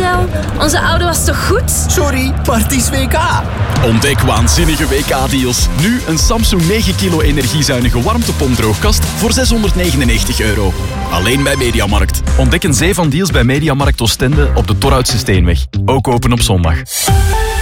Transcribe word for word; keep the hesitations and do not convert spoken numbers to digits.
Stel, onze auto was toch goed? Sorry, maar het is W K. Ontdek waanzinnige W K-deals. Nu een Samsung negen kilo energiezuinige warmtepomp-droogkast voor zeshonderdnegenennegentig euro. Alleen bij Mediamarkt. Ontdek een zee van deals bij Mediamarkt Oostende op de Torhoutse Steenweg. Ook open op zondag.